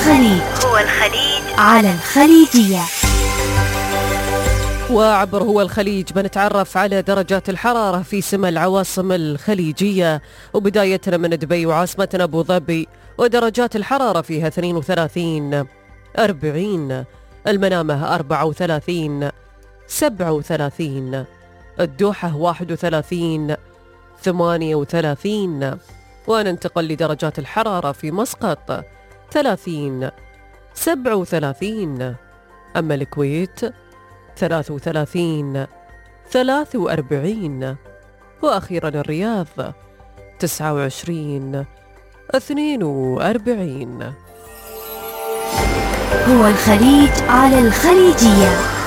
الخليج على الخليجية. وعبر هو الخليج بنتعرف على درجات الحرارة في سما العواصم الخليجية، وبدايتنا من دبي وعاصمتنا أبو ظبي، ودرجات الحرارة فيها 32 40، المنامة 34 37، الدوحة 31 38، وننتقل لدرجات الحرارة في مسقط 30 37، أما الكويت 33 43، وأخيرا الرياض 29 42. هو الخليج على الخليجية.